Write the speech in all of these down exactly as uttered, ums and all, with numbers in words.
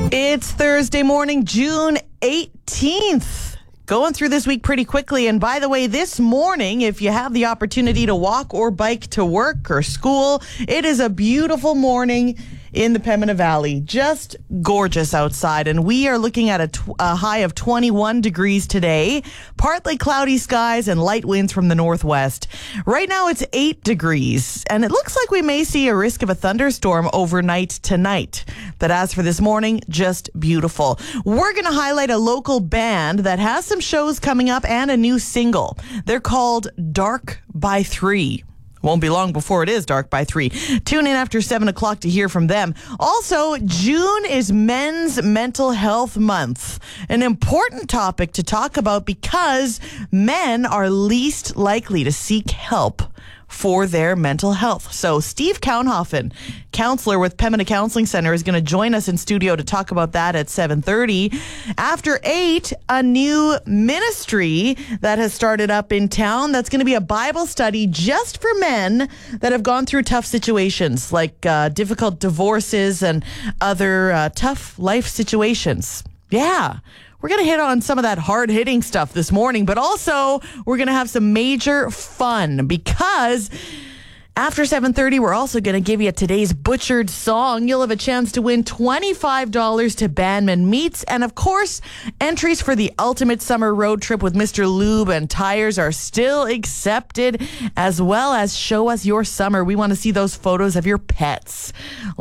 It's Thursday morning, June eighteenth. Going through this week pretty quickly. And by the way, this morning, if you have the opportunity to walk or bike to work or school, it is a beautiful morning in the Pembina Valley. Just gorgeous outside. And we are looking at a, tw- a high of twenty-one degrees today. Partly cloudy skies and light winds from the northwest. Right now it's eight degrees. And it looks like we may see a risk of a thunderstorm overnight tonight. But as for this morning, just beautiful. We're going to highlight a local band that has some shows coming up and a new single. They're called Dark by Three. Won't be long before it is dark by three. Tune in after seven o'clock to hear from them. Also, June is Men's Mental Health Month. An important topic to talk about because men are least likely to seek help for their mental health. So Steve Kaunhofen, counselor with Pembina Counseling Center, is going to join us in studio to talk about that at seven thirty. After eight, a new ministry that has started up in town that's going to be a Bible study just for men that have gone through tough situations like uh, difficult divorces and other uh, tough life situations. Yeah. We're going to hit on some of that hard-hitting stuff this morning, but also we're going to have some major fun because after seven thirty, we're also going to give you today's Butchered Song. You'll have a chance to win twenty-five dollars to Bandman Meats. And of course, entries for the ultimate summer road trip with Mister Lube and Tires are still accepted, as well as Show Us Your Summer. We want to see those photos of your pets.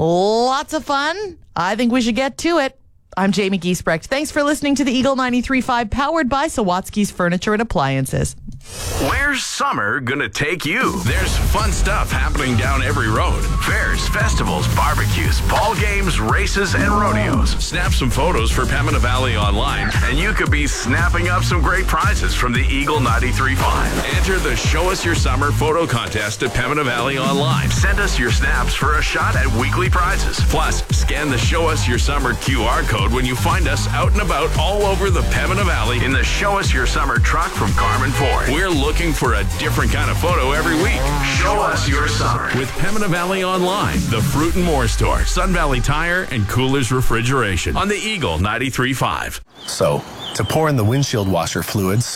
Lots of fun. I think we should get to it. I'm Jamie Giesbrecht. Thanks for listening to the Eagle ninety-three point five, powered by Sawatsky's Furniture and Appliances. Where's summer gonna take you? There's fun stuff happening down every road. Fairs, festivals, barbecues, ball games, races, and rodeos. Snap some photos for Pembina Valley Online, and you could be snapping up some great prizes from the Eagle ninety-three point five. Enter the Show Us Your Summer photo contest at Pembina Valley Online. Send us your snaps for a shot at weekly prizes. Plus, scan the Show Us Your Summer Q R code when you find us out and about all over the Pembina Valley in the Show Us Your Summer truck from Carmen Ford. We're looking for a different kind of photo every week. Show Us Your Summer with Pembina Valley Online, the Fruit and More Store, Sun Valley Tire, and Coolers Refrigeration on the Eagle ninety-three point five. So, to pour in the windshield washer fluids,